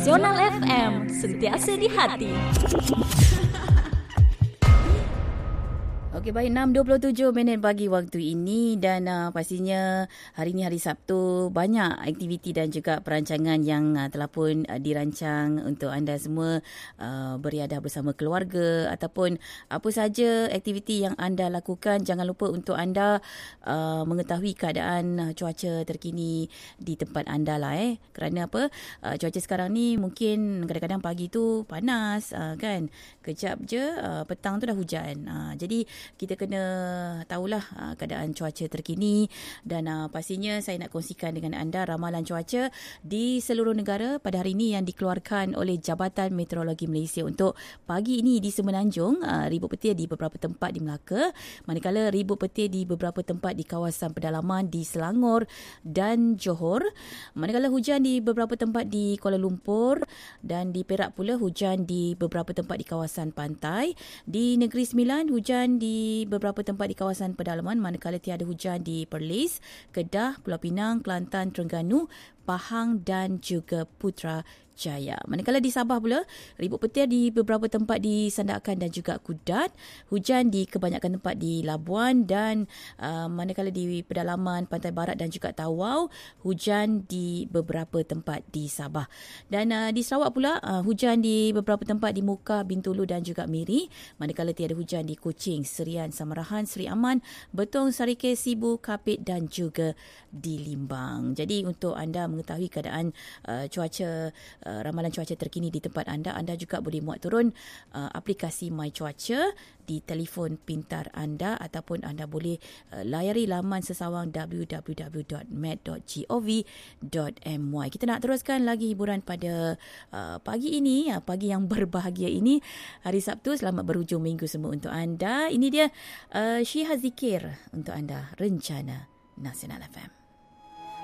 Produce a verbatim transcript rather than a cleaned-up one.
Nasional F M, sentiasa di hati. Okey, baik, enam dua puluh tujuh minit pagi waktu ini dan uh, pastinya hari ini hari Sabtu, banyak aktiviti dan juga perancangan yang uh, telah pun uh, dirancang untuk anda semua uh, beriadah bersama keluarga ataupun apa saja aktiviti yang anda lakukan. Jangan lupa untuk anda uh, mengetahui keadaan uh, cuaca terkini di tempat anda lah eh. Kerana apa? Uh, cuaca sekarang ni mungkin kadang-kadang pagi tu panas uh, kan. Kejap je uh, petang tu dah hujan. Uh, jadi kita kena tahulah uh, keadaan cuaca terkini dan uh, pastinya saya nak kongsikan dengan anda ramalan cuaca di seluruh negara pada hari ini yang dikeluarkan oleh Jabatan Meteorologi Malaysia untuk pagi ini di Semenanjung, uh, ribut petir di beberapa tempat di Melaka, manakala ribut petir di beberapa tempat di kawasan pedalaman di Selangor dan Johor, manakala hujan di beberapa tempat di Kuala Lumpur dan di Perak pula hujan di beberapa tempat di kawasan pantai. Di Negeri Sembilan hujan di Di beberapa tempat di kawasan pedalaman, manakala tiada hujan di Perlis, Kedah, Pulau Pinang, Kelantan, Terengganu, Pahang dan juga Putrajaya. Manakala di Sabah pula, ribut petir di beberapa tempat di Sandakan dan juga Kudat, hujan di kebanyakan tempat di Labuan dan uh, manakala di pedalaman Pantai Barat dan juga Tawau, hujan di beberapa tempat di Sabah. Dan uh, di Sarawak pula, uh, hujan di beberapa tempat di Muka, Bintulu dan juga Miri, manakala tiada hujan di Kuching, Serian, Samarahan, Seri Aman, Betong, Sarike, Sibu, Kapit dan juga di Limbang. Jadi untuk anda mengetahui keadaan uh, cuaca, uh, ramalan cuaca terkini di tempat anda, anda juga boleh muat turun uh, aplikasi My Cuaca di telefon pintar anda ataupun anda boleh uh, layari laman sesawang w w w dot met dot gov dot my. Kita nak teruskan lagi hiburan pada uh, pagi ini, uh, pagi yang berbahagia ini, hari Sabtu. Selamat berhujung minggu semua untuk anda. Ini dia uh, Syiha Zikir untuk anda, Rencana Nasional F M.